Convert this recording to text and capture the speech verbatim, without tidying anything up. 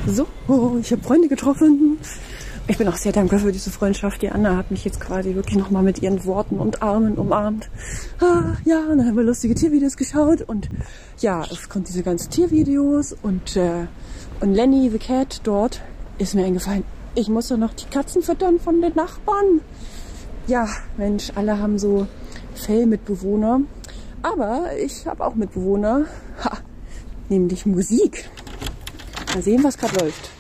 So, ich habe Freunde getroffen. Ich bin auch sehr dankbar für diese Freundschaft. Die Anna hat mich jetzt quasi wirklich nochmal mit ihren Worten und Armen umarmt. Ah, ja, und dann haben wir lustige Tiervideos geschaut. Und ja, es kommt diese ganzen Tiervideos. Und, äh, und Lenny the Cat dort ist mir eingefallen. Ich muss doch noch die Katzen füttern von den Nachbarn. Ja, Mensch, alle haben so Fellmitbewohner. Aber ich habe auch Mitbewohner. Ha, nämlich Musik. Mal sehen, was gerade läuft.